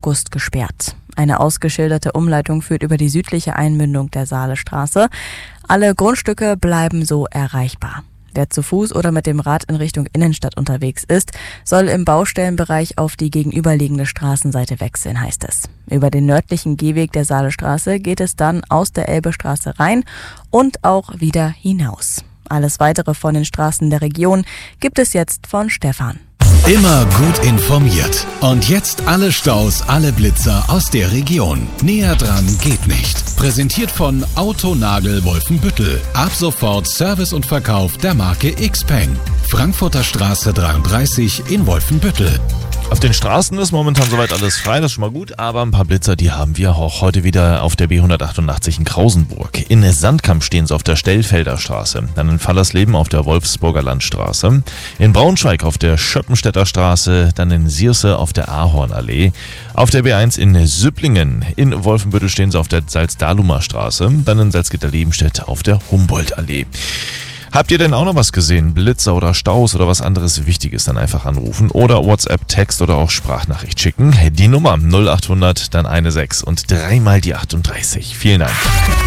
August gesperrt. Eine ausgeschilderte Umleitung führt über die südliche Einmündung der Saalestraße. Alle Grundstücke bleiben so erreichbar. Wer zu Fuß oder mit dem Rad in Richtung Innenstadt unterwegs ist, soll im Baustellenbereich auf die gegenüberliegende Straßenseite wechseln, heißt es. Über den nördlichen Gehweg der Saalestraße geht es dann aus der Elbestraße rein und auch wieder hinaus. Alles weitere von den Straßen der Region gibt es jetzt von Stefan. Immer gut informiert. Und jetzt alle Staus, alle Blitzer aus der Region. Näher dran geht nicht. Präsentiert von Autonagel Wolfenbüttel. Ab sofort Service und Verkauf der Marke Xpeng. Frankfurter Straße 33 in Wolfenbüttel. Auf den Straßen ist momentan soweit alles frei, das ist schon mal gut, aber ein paar Blitzer, die haben wir auch heute wieder auf der B188 in Krausenburg. In Sandkamp stehen sie auf der Stellfelder Straße, dann in Fallersleben auf der Wolfsburger Landstraße, in Braunschweig auf der Schöppenstädter Straße, dann in Sierse auf der Ahornallee, auf der B1 in Süpplingen, in Wolfenbüttel stehen sie auf der Salzdalumer Straße, dann in Salzgitter-Lebenstedt auf der Humboldtallee. Habt ihr denn auch noch was gesehen? Blitzer oder Staus oder was anderes Wichtiges? Dann einfach anrufen oder WhatsApp, Text oder auch Sprachnachricht schicken. Die Nummer 0800, dann 16 und dreimal die 38. Vielen Dank.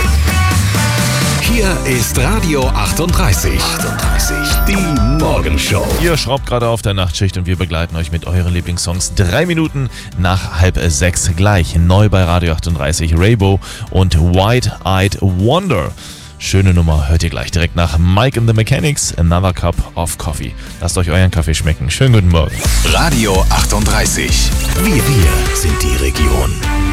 Hier ist Radio 38. Die Morgenshow. Ihr schraubt gerade auf der Nachtschicht und wir begleiten euch mit euren Lieblingssongs 3 Minuten nach 5:30 gleich. Neu bei Radio 38 Rainbow und Wide-Eyed Wonder. Schöne Nummer, hört ihr gleich direkt nach Mike and the Mechanics, Another Cup of Coffee. Lasst euch euren Kaffee schmecken. Schönen guten Morgen. Radio 38. Wir sind die Region.